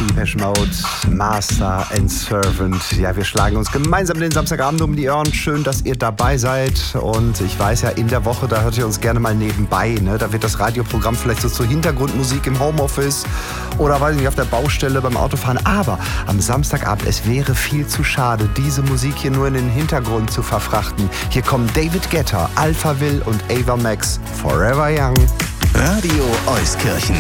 Depeche Mode, Master and Servant. Ja, wir schlagen uns gemeinsam den Samstagabend um die Ohren. Schön, dass ihr dabei seid. Und ich weiß ja, in der Woche, da hört ihr uns gerne mal nebenbei. Ne? Da wird das Radioprogramm vielleicht so zur Hintergrundmusik im Homeoffice oder weiß nicht, auf der Baustelle beim Autofahren. Aber am Samstagabend, es wäre viel zu schade, diese Musik hier nur in den Hintergrund zu verfrachten. Hier kommen David Guetta, Alphaville und Ava Max, Forever Young. Radio Euskirchen.